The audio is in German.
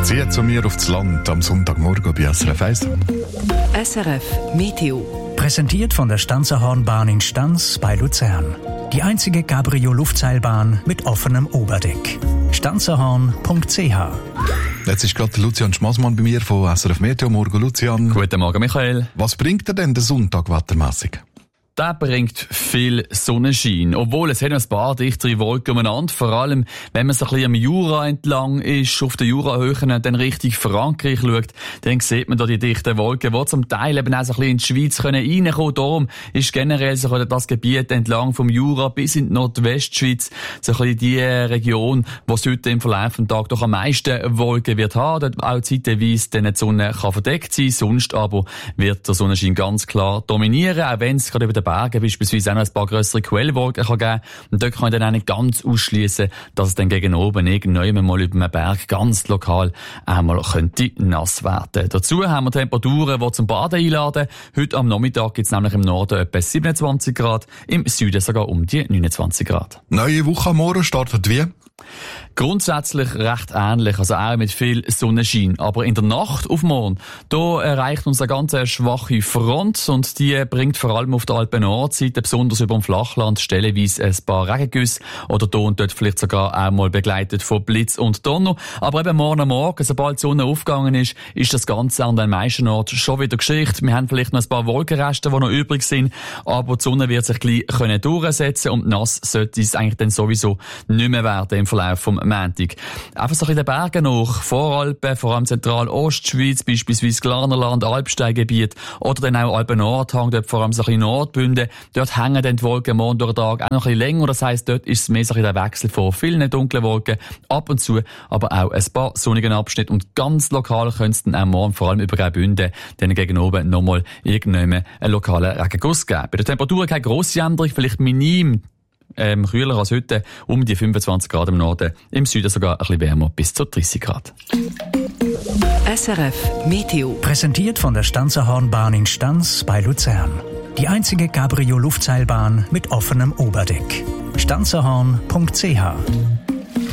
Zieht zu mir aufs Land am Sonntagmorgen bei SRF 1. SRF Meteo. Präsentiert von der Stanzerhornbahn in Stanz bei Luzern. Die einzige Cabrio-Luftseilbahn mit offenem Oberdeck. stanzerhorn.ch. Jetzt ist gerade Lucian Schmaßmann bei mir von SRF Meteo. Morgen, Lucian. Guten Morgen, Michael. Was bringt dir denn der Sonntag wettermässig? Der bringt viel Sonnenschein. Obwohl, es hat noch ein paar dichtere Wolken umeinander. Vor allem, wenn man so ein bisschen am Jura entlang ist, auf den Jurahöhen, dann Richtung Frankreich schaut, dann sieht man da die dichten Wolken, die zum Teil eben auch so ein bisschen in die Schweiz reinkommen können. Darum ist generell so das Gebiet entlang vom Jura bis in die Nordwestschweiz so ein bisschen die Region, wo es heute im Verlauf des Tages doch am meisten Wolken wird haben. Dort auch zeitweise die Sonne kann verdeckt sein. Sonst aber wird der Sonnenschein ganz klar dominieren, auch wenn es gerade über den Bergen beispielsweise auch noch ein paar grössere Quellwolken kann geben. Und dort kann ich dann auch nicht ganz ausschliessen, dass es dann gegen oben irgendwann mal über einem Berg ganz lokal einmal könnte nass werden. Dazu haben wir Temperaturen, die zum Baden einladen. Heute am Nachmittag gibt es nämlich im Norden etwa 27 Grad, im Süden sogar um die 29 Grad. Neue Woche am Morgen startet wie? Grundsätzlich recht ähnlich, also auch mit viel Sonnenschein. Aber in der Nacht auf morgen, da erreicht uns eine ganz schwache Front und die bringt vor allem auf der Alpen-Nordseite, besonders über dem Flachland, stellenweise ein paar Regengüsse oder da und dort vielleicht sogar auch mal begleitet von Blitz und Donner. Aber eben morgen am Morgen, sobald die Sonne aufgegangen ist das Ganze an den meisten Orten schon wieder Geschichte. Wir haben vielleicht noch ein paar Wolkenreste, die noch übrig sind, aber die Sonne wird sich gleich durchsetzen und nass sollte es eigentlich dann sowieso nicht mehr werden im Verlauf vom Montag. Einfach so in den Bergen noch, Voralpen, vor allem Zentral-Ostschweiz, beispielsweise Glarnerland, Alpsteingebiet oder dann auch Alpen-Nordhang, dort vor allem so ein bisschen Nordbünden. Dort hängen dann die Wolken morgen durch den Tag auch noch ein bisschen länger. Das heisst, dort ist es mehr so ein der Wechsel von vielen dunklen Wolken, ab und zu aber auch ein paar sonnigen Abschnitte und ganz lokal könnte es dann auch morgen, vor allem über Graubünden, dann gegen oben nochmal irgendwann einen lokalen Regenguss geben. Bei der Temperatur keine grosse Änderung, vielleicht minim, kühler als heute, um die 25 Grad im Norden, im Süden sogar ein bisschen wärmer, bis zu 30 Grad. SRF Meteo. Präsentiert von der Stanzerhornbahn in Stanz bei Luzern. Die einzige Cabrio-Luftseilbahn mit offenem Oberdeck. stanzerhorn.ch.